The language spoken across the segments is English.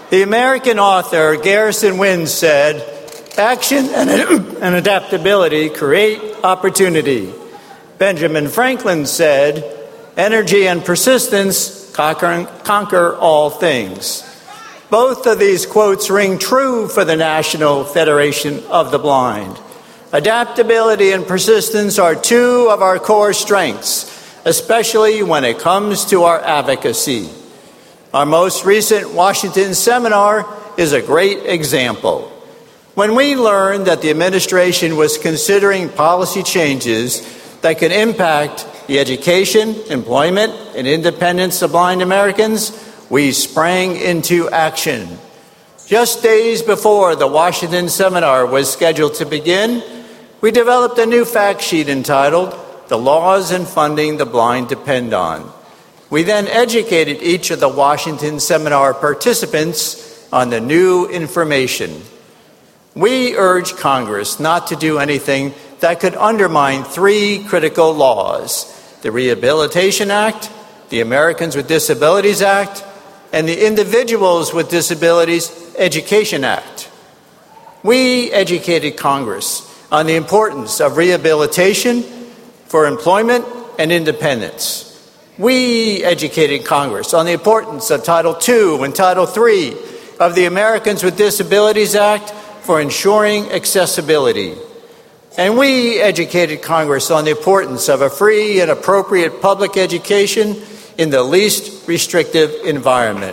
The American author Garrison Wynn said, "Action and adaptability create opportunity." Benjamin Franklin said, "Energy and persistence conquer all things." Both of these quotes ring true for the National Federation of the Blind. Adaptability and persistence are two of our core strengths, especially when it comes to our advocacy. Our most recent Washington seminar is a great example. When we learned that the administration was considering policy changes that could impact the education, employment, and independence of blind Americans, we sprang into action. Just days before the Washington seminar was scheduled to begin, we developed a new fact sheet entitled, "The Laws and Funding the Blind Depend On." We then educated each of the Washington seminar participants on the new information. We urged Congress not to do anything that could undermine three critical laws: the Rehabilitation Act, the Americans with Disabilities Act, and the Individuals with Disabilities Education Act. We educated Congress on the importance of rehabilitation for employment and independence. We educated Congress on the importance of Title II and Title III of the Americans with Disabilities Act for ensuring accessibility. And we educated Congress on the importance of a free and appropriate public education in the least restrictive environment.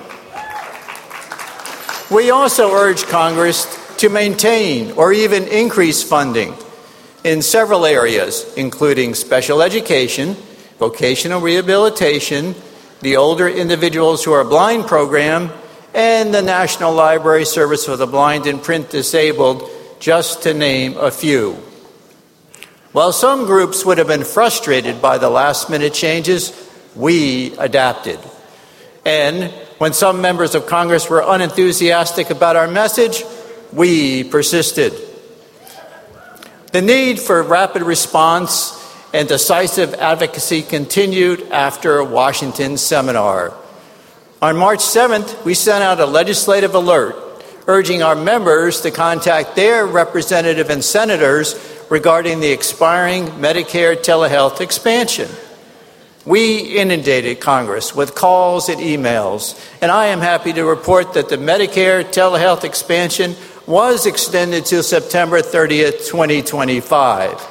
We also urged Congress to maintain or even increase funding in several areas, including special education, vocational rehabilitation, the Older Individuals Who Are Blind program, and the National Library Service for the Blind and Print Disabled, just to name a few. While some groups would have been frustrated by the last-minute changes, we adapted. And when some members of Congress were unenthusiastic about our message, we persisted. The need for rapid response and decisive advocacy continued after Washington seminar. On March 7th, we sent out a legislative alert urging our members to contact their representative and senators regarding the expiring Medicare telehealth expansion. We inundated Congress with calls and emails, and I am happy to report that the Medicare telehealth expansion was extended to September 30th, 2025.